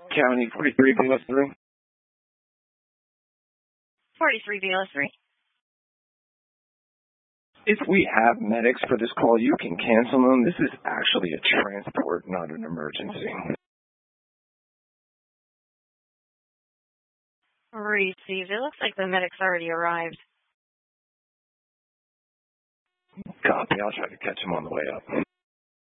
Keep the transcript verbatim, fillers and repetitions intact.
County forty-three B L S three. forty-three B L S three. If we have medics for this call, you can cancel them. This is actually a transport, not an emergency. Received. It looks like the medic's already arrived. Copy. I'll try to catch him on the way up.